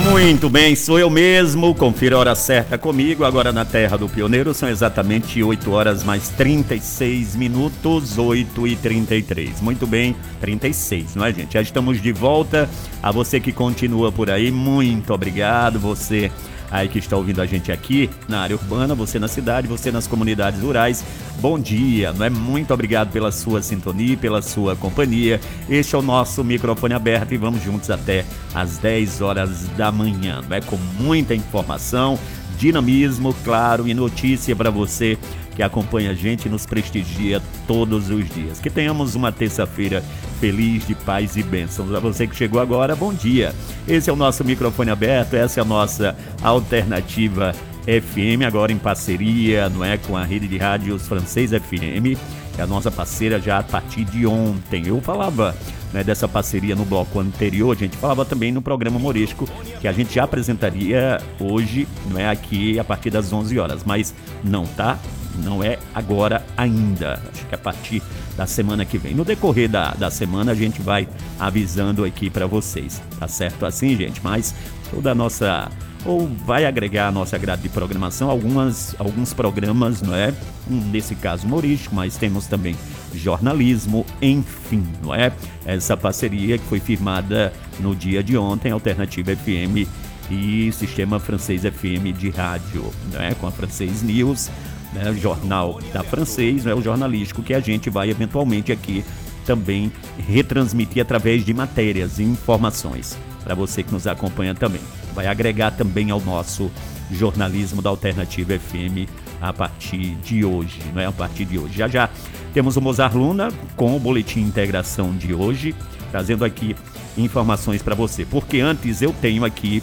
Muito bem, sou eu mesmo, confira a hora certa comigo, agora na Terra do Pioneiro, são exatamente 8 horas mais 36 minutos, 8h33. Muito bem, 36, não é, gente? Já estamos de volta. A você que continua por aí, muito obrigado. Você aí que está ouvindo a gente aqui na área urbana, você na cidade, você nas comunidades rurais, bom dia, não é? Muito obrigado pela sua sintonia, pela sua companhia. Este é o nosso microfone aberto e vamos juntos até às 10 horas da manhã, não é? Com muita informação, dinamismo, claro, e notícia para você que acompanha a gente e nos prestigia todos os dias. Que tenhamos uma terça-feira feliz, de paz e bênçãos. A você que chegou agora, bom dia. Esse é o nosso microfone aberto, essa é a nossa alternativa FM, agora em parceria, não é, com a rede de rádios Francês FM, que é a nossa parceira já a partir de ontem. Eu falava, né, dessa parceria no bloco anterior, a gente falava também no programa humorístico, que a gente já apresentaria hoje, não é, aqui a partir das 11 horas, mas não, tá? Não é agora ainda, acho que é a partir da semana que vem. No decorrer da semana a gente vai avisando aqui para vocês, tá certo assim, gente? Mas toda a nossa, ou vai agregar a nossa grade de programação, alguns programas, não é? Nesse caso humorístico, mas temos também jornalismo, enfim, não é? Essa parceria que foi firmada no dia de ontem, Alternativa FM e Sistema Francês FM de rádio, não é? Com a Francês News, né, o jornal da Francês, né, o jornalístico que a gente vai eventualmente aqui também retransmitir através de matérias e informações para você que nos acompanha também. Vai agregar também ao nosso jornalismo da Alternativa FM a partir de hoje, não é? A partir de hoje. Já temos o Mozart Luna com o Boletim Integração de hoje, trazendo aqui informações para você, porque antes eu tenho aqui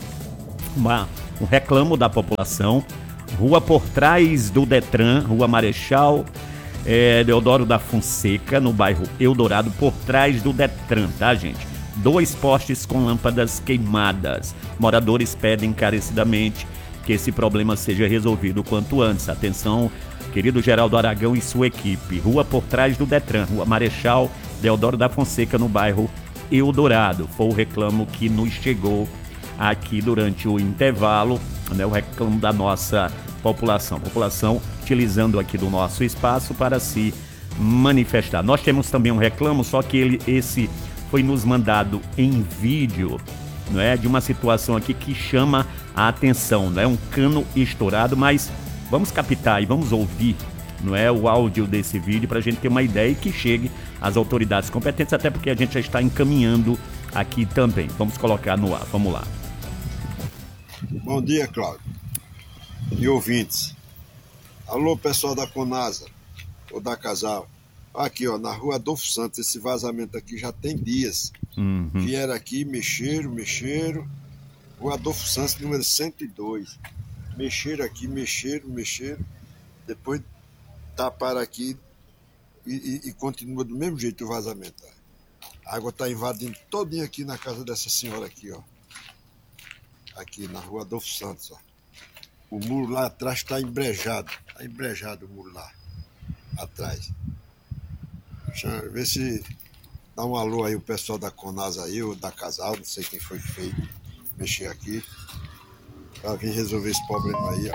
um reclamo da população. Rua por trás do Detran, Rua Marechal Deodoro da Fonseca, no bairro Eldorado, por trás do Detran, tá, gente? 2 postes com lâmpadas queimadas. Moradores pedem encarecidamente que esse problema seja resolvido o quanto antes. Atenção, querido Geraldo Aragão e sua equipe. Rua por trás do Detran, Rua Marechal Deodoro da Fonseca, no bairro Eldorado. Foi o reclamo que nos chegou aqui durante o intervalo, né, o reclamo da nossa população utilizando aqui do nosso espaço para se manifestar. Nós temos também um reclamo, só que esse foi nos mandado em vídeo, não é, de uma situação aqui que chama a atenção, não é, um cano estourado, mas vamos captar e vamos ouvir, não é, o áudio desse vídeo para a gente ter uma ideia e que chegue às autoridades competentes, até porque a gente já está encaminhando aqui também. Vamos colocar no ar, vamos lá. Bom dia, Cláudio e ouvintes. Alô, pessoal da Conasa ou da Casal. Aqui, ó, na Rua Adolfo Santos, esse vazamento aqui já tem dias. Vieram aqui, mexeram. Rua Adolfo Santos, número 102. Mexeram aqui, mexeram. Depois taparam aqui e continua do mesmo jeito o vazamento. A água está invadindo todinho aqui na casa dessa senhora aqui, ó. Aqui na Rua Adolfo Santos, ó. O muro lá atrás está embrejado. Está embrejado o muro lá atrás. Deixa eu ver se dá um alô aí o pessoal da Conasa aí, ou da Casal, não sei quem foi que fez mexer aqui, para vir resolver esse problema aí,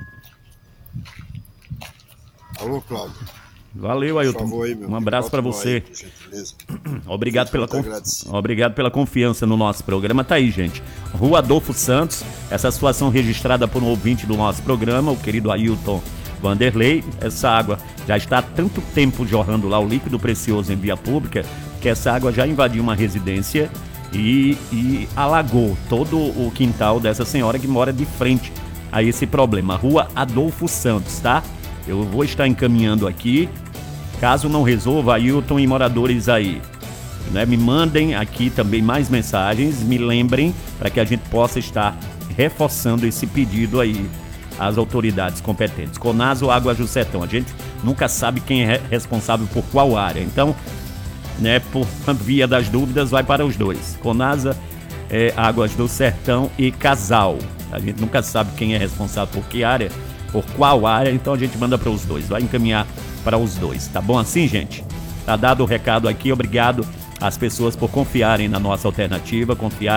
ó. Alô, Cláudio. Valeu, Ailton. Por favor, aí, um abraço para você. Aí, obrigado pela confiança no nosso programa. Tá aí, gente. Rua Adolfo Santos, essa situação registrada por um ouvinte do nosso programa, o querido Ailton Vanderlei. Essa água já está há tanto tempo jorrando lá, o líquido precioso em via pública, que essa água já invadiu uma residência e alagou todo o quintal dessa senhora que mora de frente a esse problema. Rua Adolfo Santos, tá? Eu vou estar encaminhando aqui. Caso não resolva, Ailton e moradores aí, né, me mandem aqui também mais mensagens, me lembrem para que a gente possa estar reforçando esse pedido aí às autoridades competentes. Conasa ou Águas do Sertão, a gente nunca sabe quem é responsável por qual área. Então, né, por via das dúvidas, vai para os dois. Conasa, Águas do Sertão e Casal. A gente nunca sabe quem é responsável por que área, por qual área, então a gente manda para os dois, vai encaminhar para os dois, tá bom assim, gente? Tá dado o recado aqui, obrigado às pessoas por confiarem na nossa alternativa, confiarem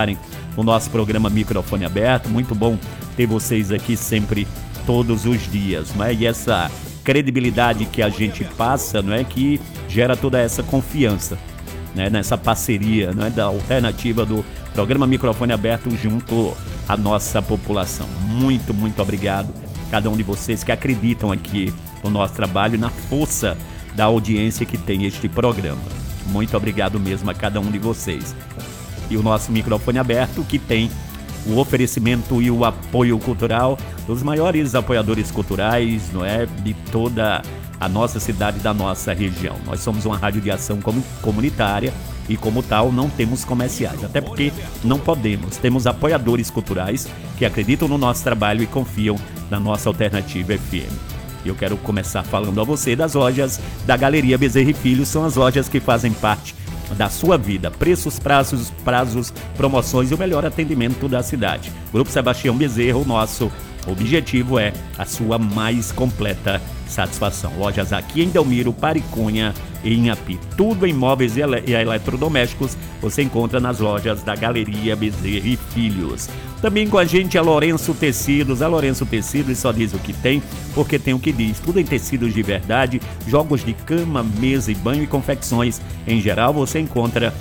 o nosso programa Microfone Aberto. Muito bom ter vocês aqui sempre, todos os dias, não é? E essa credibilidade que a gente passa, não é, que gera toda essa confiança, né, nessa parceria, não é, da alternativa do programa Microfone Aberto junto à nossa população. Muito, muito obrigado a cada um de vocês que acreditam aqui no nosso trabalho e na força da audiência que tem este programa. Muito obrigado mesmo a cada um de vocês. E o nosso Microfone Aberto, que tem o oferecimento e o apoio cultural dos maiores apoiadores culturais, não é, de toda a nossa cidade, da nossa região. Nós somos uma rádio de ação comunitária e, como tal, não temos comerciais, até porque não podemos. Temos apoiadores culturais que acreditam no nosso trabalho e confiam na nossa Alternativa FM. Eu quero começar falando a você das lojas da Galeria Bezerra e Filhos. São as lojas que fazem parte da sua vida. Preços, prazos, promoções e o melhor atendimento da cidade. Grupo Sebastião Bezerra, o nosso objetivo é a sua mais completa satisfação. Lojas aqui em Delmiro, Paricunha e em Api. Tudo em móveis e eletrodomésticos você encontra nas lojas da Galeria Bezerra e Filhos. Também com a gente a Lourenço Tecidos. A Lourenço Tecidos só diz o que tem, porque tem o que diz. Tudo em tecidos de verdade, jogos de cama, mesa e banho e confecções. Em geral, você encontra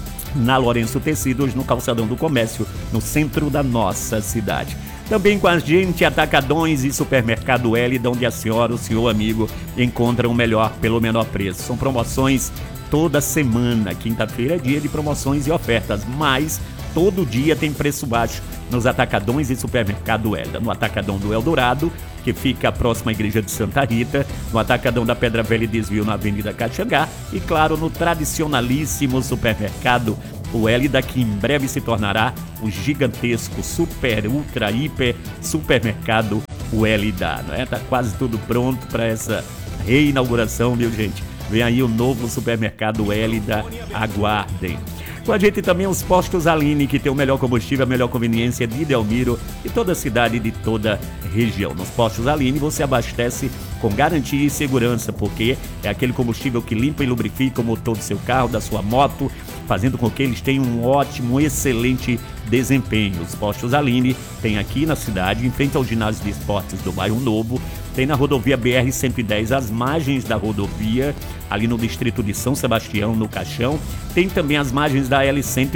na Lourenço Tecidos, no Calçadão do Comércio, no centro da nossa cidade. Também com a gente, Atacadões e Supermercado L, onde a senhora, o senhor amigo, encontram o melhor pelo menor preço. São promoções toda semana. Quinta-feira é dia de promoções e ofertas, mas todo dia tem preço baixo nos Atacadões e Supermercado L. No Atacadão do Eldorado, que fica próximo à Igreja de Santa Rita, no Atacadão da Pedra Velha e Desvio na Avenida Caxangá e, claro, no tradicionalíssimo Supermercado o Hélida, que em breve se tornará o gigantesco, super, ultra, hiper supermercado o Hélida, não é? Tá quase tudo pronto para essa reinauguração, viu, gente? Vem aí o novo supermercado Hélida, aguardem. Com a gente também os postos Aline, que tem o melhor combustível, a melhor conveniência de Delmiro e toda a cidade, de toda a região. Nos postos Aline você abastece com garantia e segurança, porque é aquele combustível que limpa e lubrifica o motor do seu carro, da sua moto, fazendo com que eles tenham um ótimo, excelente desempenho. Os postos Aline tem aqui na cidade, em frente ao ginásio de esportes do Bairro Novo, tem na rodovia BR-110, às margens da rodovia, ali no distrito de São Sebastião, no Caixão. Tem também as margens da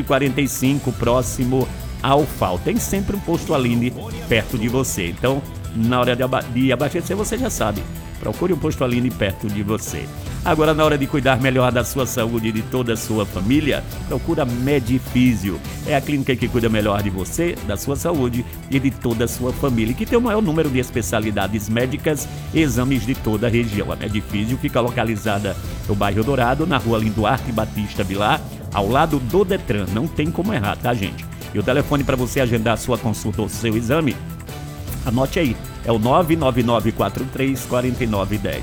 L-145, próximo ao FAO. Tem sempre um posto Aline perto de você. Então, na hora de abastecer, você já sabe. Procure um posto Aline perto de você. Agora, na hora de cuidar melhor da sua saúde e de toda a sua família, procura Medifísio. É a clínica que cuida melhor de você, da sua saúde e de toda a sua família, que tem o maior número de especialidades médicas e exames de toda a região. A Medifísio fica localizada no bairro Dourado, na rua Linduarte Batista Vilar, ao lado do Detran. Não tem como errar, tá, gente? E o telefone para você agendar a sua consulta ou seu exame, anote aí, é o 99943-4910,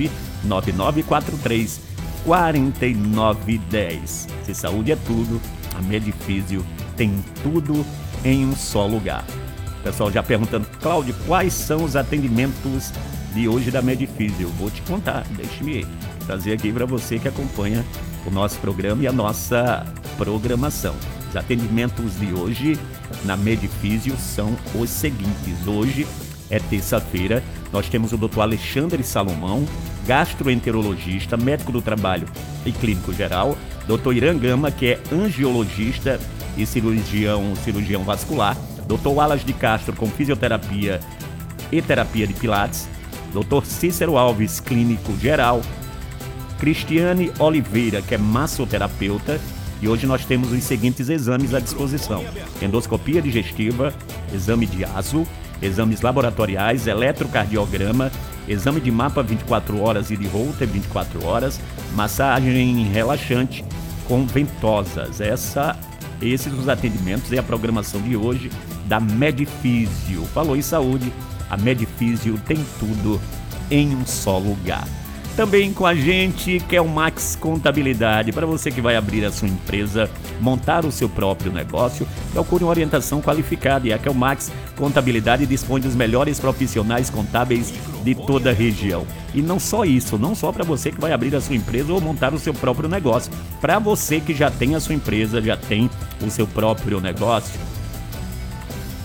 99943-4910. Se saúde é tudo, a Medifísio tem tudo em um só lugar. Pessoal já perguntando, Cláudio, quais são os atendimentos de hoje da Medifísio? Eu vou te contar, deixe-me trazer aqui para você que acompanha o nosso programa e a nossa programação. Os atendimentos de hoje na Medifísio são os seguintes. Hoje é terça-feira, nós temos o Dr. Alexandre Salomão, gastroenterologista, médico do trabalho e clínico geral, Dr. Irã Gama, que é angiologista e cirurgião vascular, Dr. Wallace de Castro, com fisioterapia e terapia de pilates, Dr. Cícero Alves, clínico geral, Cristiane Oliveira, que é massoterapeuta, e hoje nós temos os seguintes exames à disposição: endoscopia digestiva, exame de ASO, exames laboratoriais, eletrocardiograma, exame de mapa 24 horas e de Holter 24 horas, massagem relaxante com ventosas. Esses os atendimentos e a programação de hoje da Medifísio. Falou em saúde, a Medifísio tem tudo em um só lugar. Também com a gente, que é o Max Contabilidade. Para você que vai abrir a sua empresa, montar o seu próprio negócio, procure uma orientação qualificada. E a Max Contabilidade dispõe dos melhores profissionais contábeis de toda a região. E não só isso, não só para você que vai abrir a sua empresa ou montar o seu próprio negócio. Para você que já tem a sua empresa, já tem o seu próprio negócio,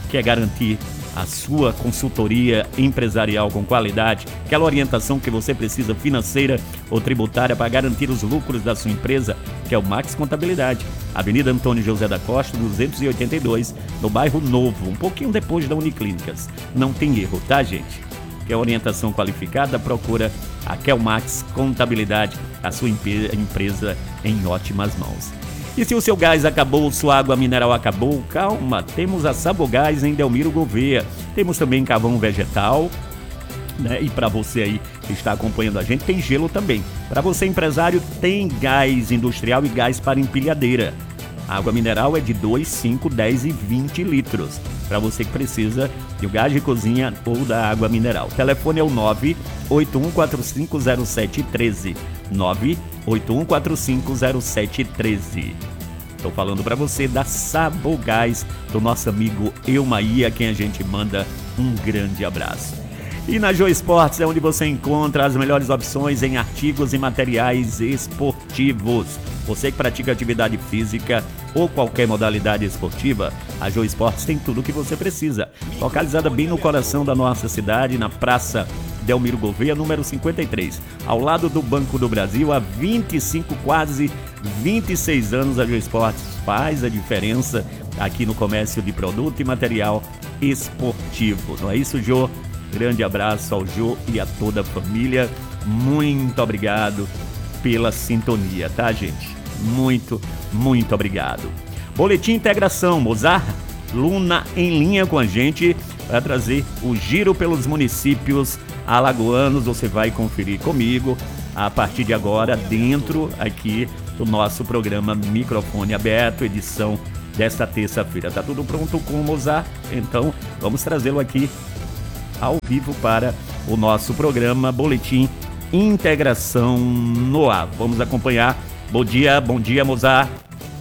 Quer garantir a sua consultoria empresarial com qualidade, aquela orientação que você precisa financeira ou tributária para garantir os lucros da sua empresa, que é o Max Contabilidade. Avenida Antônio José da Costa, 282, no bairro Novo, um pouquinho depois da Uniclínicas. Não tem erro, tá, gente? Quer orientação qualificada? Procura a Kelmax Contabilidade, a sua empresa em ótimas mãos. E se o seu gás acabou, sua água mineral acabou, calma, temos a Sabogás em Delmiro Gouveia. Temos também carvão vegetal, né? E para você aí que está acompanhando a gente, tem gelo também. Para você empresário, tem gás industrial e gás para empilhadeira. A água mineral é de 2, 5, 10 e 20 litros. Para você que precisa do gás de cozinha ou da água mineral. O telefone é o 981450713. 981450713. Estou falando para você da Sabogás, do nosso amigo Eumaí, a quem a gente manda um grande abraço. E na Joe Esportes é onde você encontra as melhores opções em artigos e materiais esportivos. Você que pratica atividade física ou qualquer modalidade esportiva, a Joe Esportes tem tudo o que você precisa. Localizada bem no coração da nossa cidade, na Praça Delmiro Gouveia, número 53. Ao lado do Banco do Brasil, há 25, quase 26 anos, a Joe Esportes faz a diferença aqui no comércio de produto e material esportivo. Não é isso, Jô? Grande abraço ao Jô e a toda a família. Muito obrigado pela sintonia, tá, gente? Muito, muito obrigado. Boletim Integração, Mozart Luna em linha com a gente para trazer o giro pelos municípios alagoanos. Você vai conferir comigo a partir de agora, dentro aqui do nosso programa Microfone Aberto, edição desta terça-feira. Tá tudo pronto com o Mozart? Então, vamos trazê-lo aqui ao vivo para o nosso programa Boletim Integração no Ar. Vamos acompanhar. Bom dia, Mozart.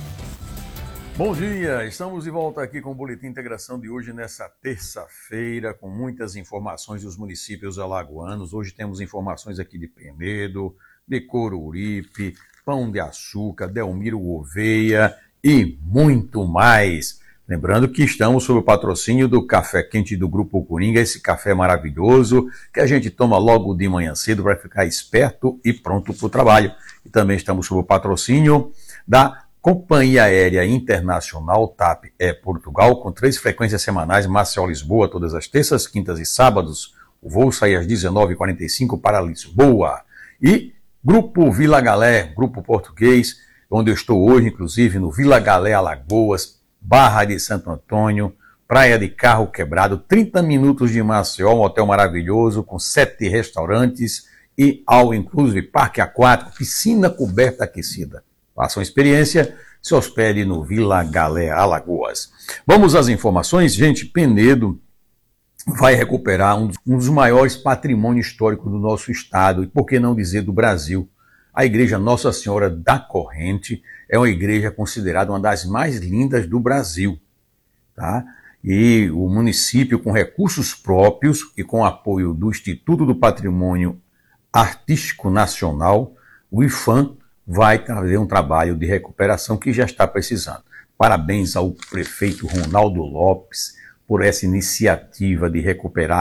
Bom dia, estamos de volta aqui com o Boletim Integração de hoje, nessa terça-feira, com muitas informações dos municípios alagoanos. Hoje temos informações aqui de Penedo, de Coruripe, Pão de Açúcar, Delmiro Gouveia e muito mais. Lembrando que estamos sob o patrocínio do Café Quente do Grupo Coringa, esse café maravilhoso que a gente toma logo de manhã cedo para ficar esperto e pronto para o trabalho. E também estamos sob o patrocínio da Companhia Aérea Internacional TAP Portugal, com 3 frequências semanais, Maceió-Lisboa, todas as terças, quintas e sábados. O voo sai às 19h45 para Lisboa. E Grupo Vila Galé, grupo português, onde eu estou hoje, inclusive, no Vila Galé, Alagoas, Barra de Santo Antônio, Praia de Carro Quebrado, 30 minutos de Maceió, um hotel maravilhoso, com 7 restaurantes e all inclusive, parque aquático, piscina coberta aquecida. Faça uma experiência, se hospede no Vila Galé, Alagoas. Vamos às informações. Gente, Penedo vai recuperar um dos maiores patrimônios históricos do nosso estado, e por que não dizer do Brasil. A Igreja Nossa Senhora da Corrente é uma igreja considerada uma das mais lindas do Brasil, tá? E o município, com recursos próprios e com apoio do Instituto do Patrimônio Artístico Nacional, o IFAM, vai fazer um trabalho de recuperação que já está precisando. Parabéns ao prefeito Ronaldo Lopes por essa iniciativa de recuperar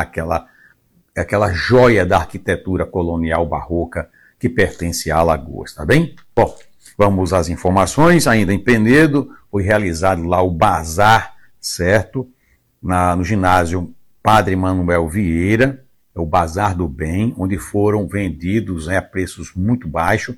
aquela joia da arquitetura colonial barroca que pertence a Alagoas, tá bem? Bom, vamos às informações. Ainda em Penedo, foi realizado lá o bazar, certo? No ginásio Padre Manuel Vieira, o Bazar do Bem, onde foram vendidos a preços muito baixos,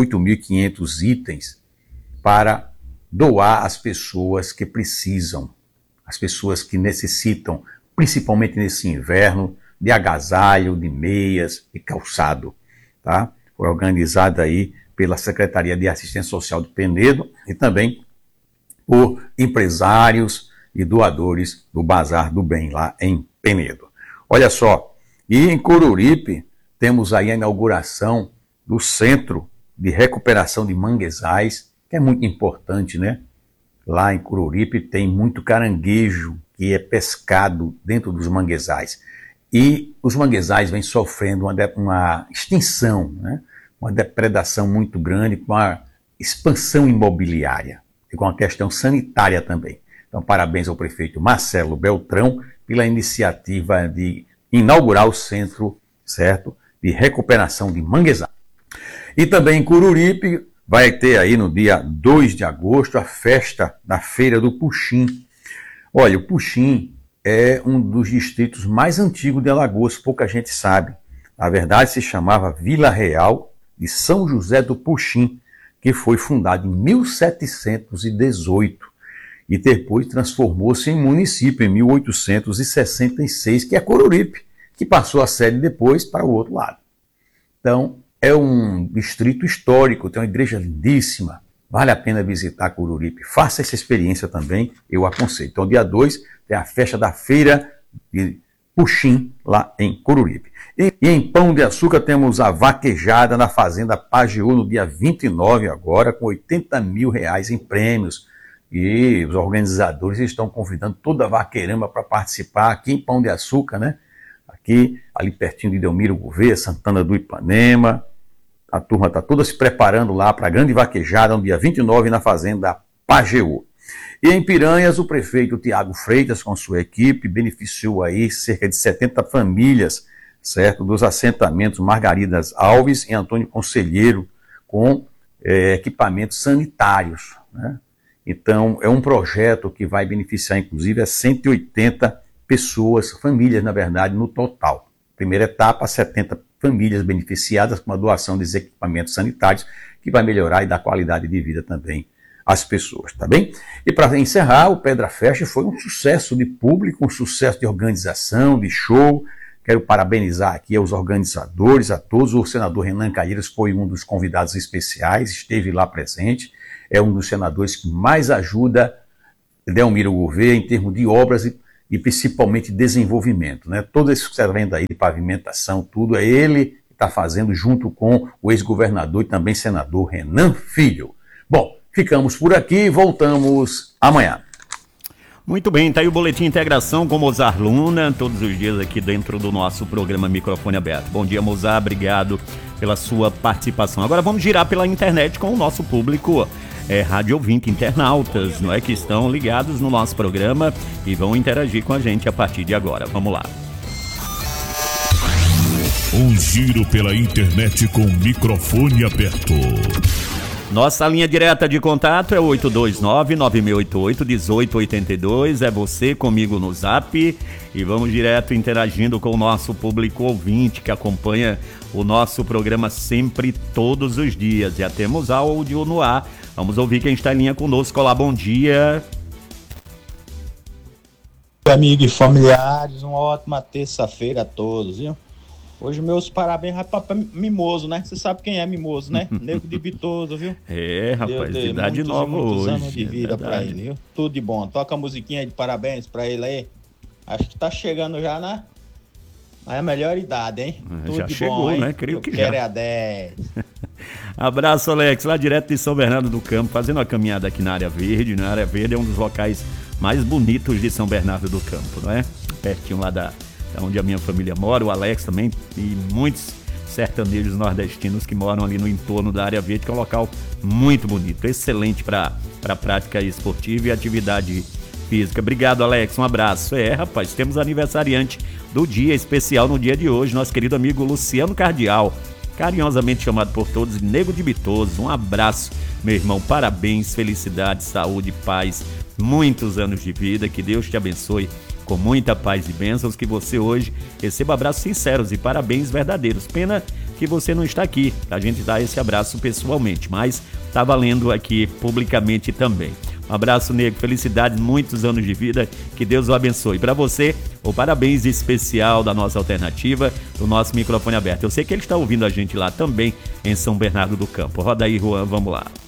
8.500 itens para doar às pessoas que precisam, as pessoas que necessitam, principalmente nesse inverno, de agasalho, de meias e calçado, tá? Foi organizada aí pela Secretaria de Assistência Social de Penedo e também por empresários e doadores do Bazar do Bem lá em Penedo. Olha só, e em Coruripe temos aí a inauguração do Centro de Recuperação de Manguezais, que é muito importante, né? Lá em Coruripe tem muito caranguejo que é pescado dentro dos manguezais. E os manguezais vêm sofrendo uma extinção, né? Uma depredação muito grande, com a expansão imobiliária e com a questão sanitária também. Então, Então, parabéns ao prefeito Marcelo Beltrão pela iniciativa de inaugurar o centro, certo, de recuperação de manguezal. E também em Coruripe vai ter aí no dia 2 de agosto a festa da Feira do Puxim. Olha, o Puxim é um dos distritos mais antigos de Alagoas, pouca gente sabe. Na verdade, se chamava Vila Real de São José do Puxim, que foi fundado em 1718 e depois transformou-se em município em 1866, que é Coruripe, que passou a sede depois para o outro lado. Então, é um distrito histórico, tem uma igreja lindíssima, vale a pena visitar Coruripe. Faça essa experiência também, eu aconselho. Então, dia 2 tem a festa da Feira de Puxim, lá em Coruripe. E em Pão de Açúcar temos a vaquejada na Fazenda Pajeú no dia 29 agora, com R$80 mil em prêmios. E os organizadores estão convidando toda a vaqueirama para participar aqui em Pão de Açúcar, né? Aqui, ali pertinho de Delmiro Gouveia, Santana do Ipanema. A turma está toda se preparando lá para a grande vaquejada no dia 29 na Fazenda Pajeú. E em Piranhas, o prefeito Tiago Freitas, com sua equipe, beneficiou aí cerca de 70 famílias, certo, dos assentamentos Margaridas Alves e Antônio Conselheiro, com equipamentos sanitários, né? Então, é um projeto que vai beneficiar, inclusive, a 180 pessoas, famílias, na verdade, no total. Primeira etapa, 70 famílias beneficiadas com a doação desses equipamentos sanitários, que vai melhorar e dar qualidade de vida também às pessoas, tá bem? E para encerrar, o Pedra Fest foi um sucesso de público, um sucesso de organização, de show. Quero parabenizar aqui aos organizadores, a todos. O senador Renan Calheiros foi um dos convidados especiais, esteve lá presente. É um dos senadores que mais ajuda Delmiro Gouveia em termos de obras e principalmente desenvolvimento, né? Todo esse que você está vendo aí de pavimentação, tudo é ele que está fazendo junto com o ex-governador e também senador Renan Filho. Bom, ficamos por aqui, voltamos amanhã. Muito bem, tá aí o Boletim Integração com Mozart Luna, todos os dias aqui dentro do nosso programa Microfone Aberto. Bom dia, Mozart, obrigado pela sua participação. Agora vamos girar pela internet com o nosso público, rádio ouvinte, internautas, não é, que estão ligados no nosso programa e vão interagir com a gente a partir de agora. Vamos lá. Um giro pela internet com Microfone Aberto. Nossa linha direta de contato é 829-9688-1882. É você comigo no Zap. E vamos direto interagindo com o nosso público ouvinte que acompanha o nosso programa sempre, todos os dias. Já temos áudio no ar. Vamos ouvir quem está em linha conosco. Olá, bom dia. Amigos e familiares, uma ótima terça-feira a todos, viu? Hoje meus parabéns para Mimoso, né? Você sabe quem é Mimoso, né? Nego de Bitoso, viu? Rapaz, idade nova muitos hoje. Anos de vida para ele, viu? Tudo de bom. Toca a musiquinha de parabéns para ele aí. Acho que tá chegando já na melhor idade, hein? Tudo já de chegou, bom, hein? né? Creio que quero já. É a 10. Abraço, Alex, lá direto de São Bernardo do Campo, fazendo uma caminhada aqui na Área Verde. Na Área Verde é um dos locais mais bonitos de São Bernardo do Campo, não é? Pertinho lá da onde a minha família mora, o Alex também, e muitos sertanejos nordestinos que moram ali no entorno da Área Verde, que é um local muito bonito, excelente para prática esportiva e atividade física. Obrigado, Alex, um abraço. Rapaz, temos aniversariante do dia especial no dia de hoje, nosso querido amigo Luciano Cardial, carinhosamente chamado por todos Nego de Bitoso. Um abraço, meu irmão, parabéns, felicidade, saúde, paz, muitos anos de vida, que Deus te abençoe com muita paz e bênçãos, que você hoje receba abraços sinceros e parabéns verdadeiros. Pena que você não está aqui pra gente dar esse abraço pessoalmente, mas tá valendo aqui publicamente também. Um abraço, Nego, felicidade, muitos anos de vida, que Deus o abençoe. Para você, o parabéns especial da nossa alternativa, do nosso Microfone Aberto. Eu sei que ele está ouvindo a gente lá também, em São Bernardo do Campo. Roda aí, Juan, vamos lá.